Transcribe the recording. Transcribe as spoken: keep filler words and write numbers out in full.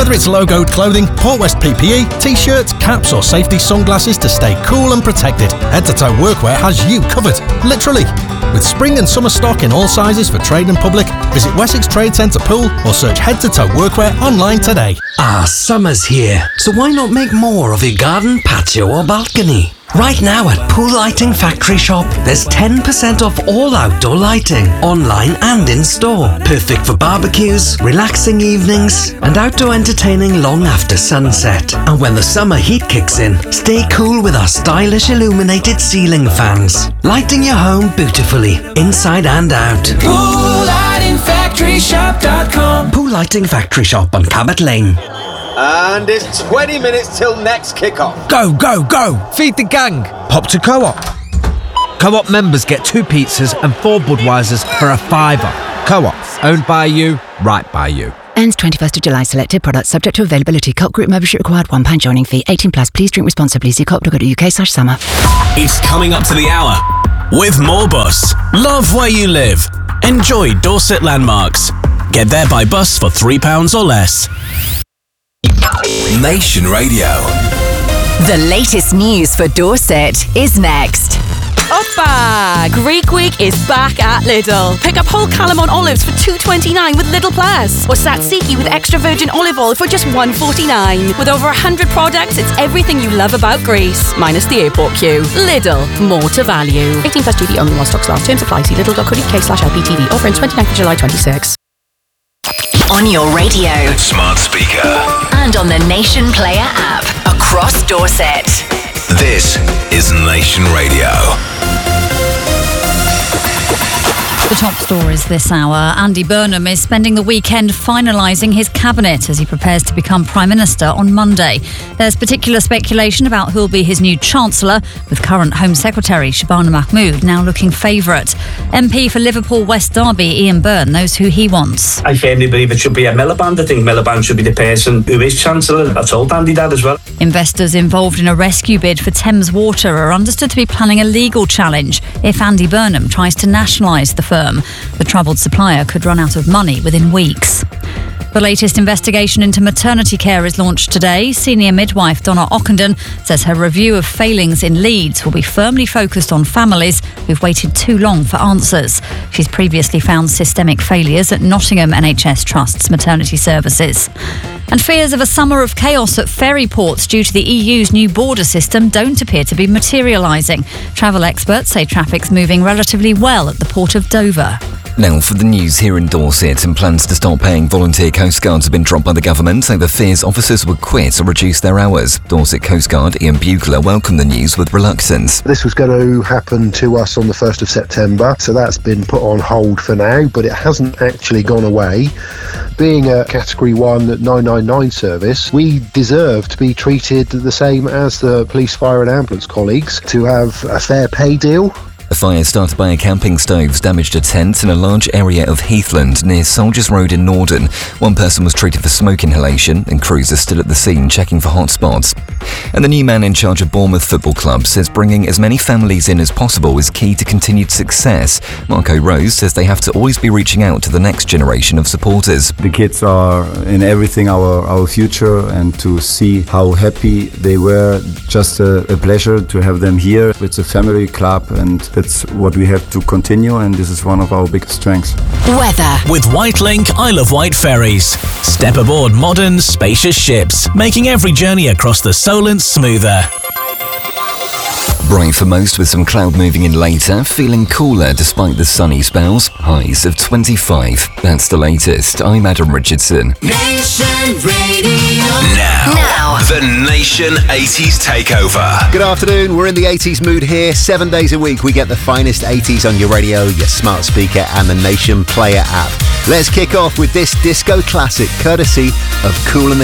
Whether it's logoed clothing, Port West P P E, t-shirts, caps or safety sunglasses to stay cool and protected, Head to Toe Workwear has you covered, literally. With spring and summer stock in all sizes for trade and public, visit Wessex Trade Centre Pool or search Head to Toe Workwear online today. Ah, summer's here, so why not make more of your garden, patio or balcony? Right now at Pool Lighting Factory Shop, there's ten percent off all outdoor lighting, online and in store. Perfect for barbecues, relaxing evenings, and outdoor entertaining long after sunset. And when the summer heat kicks in, stay cool with our stylish illuminated ceiling fans, lighting your home beautifully, inside and out. pool lighting factory shop dot com. Pool Lighting Factory Shop on Cabot Lane. And it's twenty minutes till next kick-off. Go, go, go! Feed the gang! Pop to Co-op. Co-op members get two pizzas and four Budweisers for a fiver. Co-op, owned by you, right by you. Ends twenty-first of July. Selected products subject to availability. Co-op group membership required. one pound joining fee. eighteen plus. Please drink responsibly. See co op dot co dot uk slash summer. It's coming up to the hour with Moorbus. Love where you live. Enjoy Dorset landmarks. Get there by bus for three pounds or less. Nation Radio. The latest news for Dorset is next. Oppa! Greek Week is back at Lidl. Pick up whole Calamon olives for two twenty-nine with Lidl Plus, or Tzatziki with extra virgin olive oil for just one forty-nine. With over one hundred products, it's everything you love about Greece, minus the airport queue. Lidl, more to value. eighteen plus G B only while stocks last. Terms apply. See lidl dot co dot uk slash L P T V. Offer ends twenty-ninth of July twenty-six. On your radio, Smart speaker. and on the Nation Player app across Dorset. This is Nation Radio. The top stories this hour. Andy Burnham is spending the weekend finalising his cabinet as he prepares to become Prime Minister on Monday. There's particular speculation about who'll be his new Chancellor, with current Home Secretary Shabana Mahmood now looking favourite. M P for Liverpool West Derby, Ian Byrne, knows who he wants. I firmly believe it should be Ed Miliband. I think Miliband should be the person who is Chancellor. I told Andy that as well. Investors involved in a rescue bid for Thames Water are understood to be planning a legal challenge if Andy Burnham tries to nationalise the firm. The troubled supplier could run out of money within weeks. The latest investigation into maternity care is launched today. Senior midwife Donna Ockenden says her review of failings in Leeds will be firmly focused on families who've waited too long for answers. She's previously found systemic failures at Nottingham N H S Trust's maternity services. And fears of a summer of chaos at ferry ports due to the E U's new border system don't appear to be materialising. Travel experts say traffic's moving relatively well at the port of Dover. Now for the news here in Dorset, and plans to stop paying volunteer coastguards have been dropped by the government over fears officers would quit or reduce their hours. Dorset Coast Guard Ian Bugler welcomed the news with reluctance. This was going to happen to us on the first of September, so that's been put on hold for now, but it hasn't actually gone away. Being a Category one nine nine nine service, we deserve to be treated the same as the police, fire and ambulance colleagues, to have a fair pay deal. A fire started by a camping stoves damaged a tent in a large area of Heathland near Soldiers Road in Norden. One person was treated for smoke inhalation, and crews are still at the scene checking for hot spots. And the new man in charge of Bournemouth Football Club says bringing as many families in as possible is key to continued success. Marco Rose says they have to always be reaching out to the next generation of supporters. The kids are in everything our, our future, and to see how happy they were, just a, a pleasure to have them here. It's a family club, and that's what we have to continue, and this is one of our biggest strengths. Weather. With Whitelink Isle of Wight ferries. Step aboard modern, spacious ships, making every journey across the Solent smoother. Bright for most, with some cloud moving in later, feeling cooler despite the sunny spells. Highs of twenty-five. That's the latest. I'm Adam Richardson. Nation Radio. Now, now, the Nation eighties Takeover. Good afternoon. We're in the eighties mood here. Seven days a week, we get the finest eighties on your radio, your smart speaker, and the Nation Player app. Let's kick off with this disco classic, courtesy of Kool and the